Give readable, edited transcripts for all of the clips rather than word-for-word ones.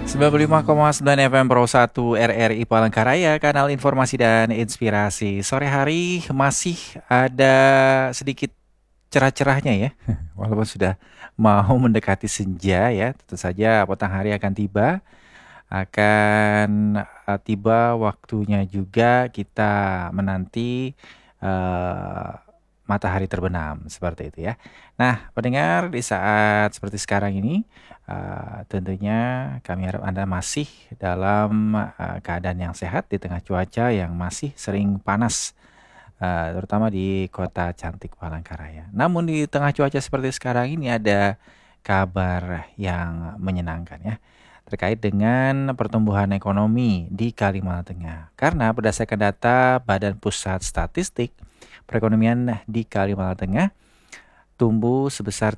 95,9 FM Pro 1 RRI Palangkaraya, kanal informasi dan inspirasi. Sore hari masih ada sedikit cerah-cerahnya ya, walaupun sudah mau mendekati senja ya. Tentu saja matahari akan tiba waktunya juga kita menanti eh, matahari terbenam seperti itu ya. Nah, pendengar di saat seperti sekarang ini, tentunya kami harap Anda masih dalam keadaan yang sehat di tengah cuaca yang masih sering panas, terutama di kota cantik Palangkaraya. Namun di tengah cuaca seperti sekarang ini ada kabar yang menyenangkan ya, terkait dengan pertumbuhan ekonomi di Kalimantan Tengah. Karena berdasarkan data Badan Pusat Statistik, perekonomian di Kalimantan Tengah tumbuh sebesar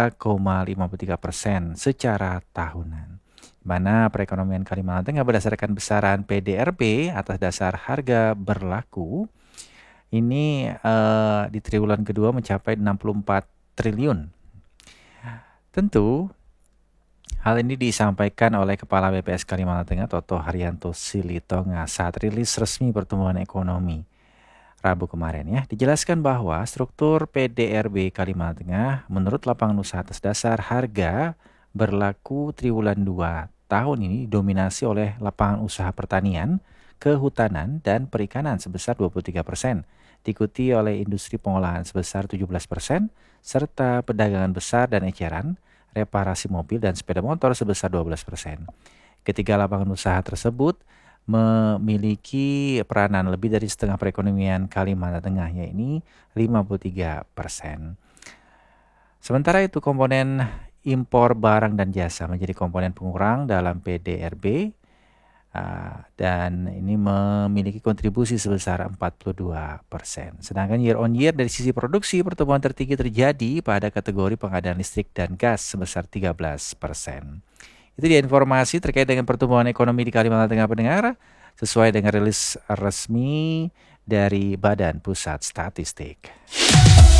3,53% secara tahunan. Di mana perekonomian Kalimantan Tengah berdasarkan besaran PDRB atas dasar harga berlaku ini di triwulan kedua mencapai 64 triliun. Tentu hal ini disampaikan oleh Kepala BPS Kalimantan Tengah Toto Haryanto Silitonga saat rilis resmi pertumbuhan ekonomi Rabu kemarin ya. Dijelaskan bahwa struktur PDRB Kalimantan Tengah menurut lapangan usaha atas dasar harga berlaku triwulan 2 tahun ini didominasi oleh lapangan usaha pertanian, kehutanan, dan perikanan sebesar 23%, diikuti oleh industri pengolahan sebesar 17%, serta perdagangan besar dan eceran, reparasi mobil dan sepeda motor sebesar 12%. Ketiga lapangan usaha tersebut memiliki peranan lebih dari setengah perekonomian Kalimantan Tengah, yaitu 53%. Sementara itu komponen impor barang dan jasa menjadi komponen pengurang dalam PDRB dan ini memiliki kontribusi sebesar 42%. Sedangkan year on year dari sisi produksi pertumbuhan tertinggi terjadi pada kategori pengadaan listrik dan gas sebesar 13%. Itu dia informasi terkait dengan pertumbuhan ekonomi di Kalimantan Tengah pendengar, sesuai dengan rilis resmi dari Badan Pusat Statistik.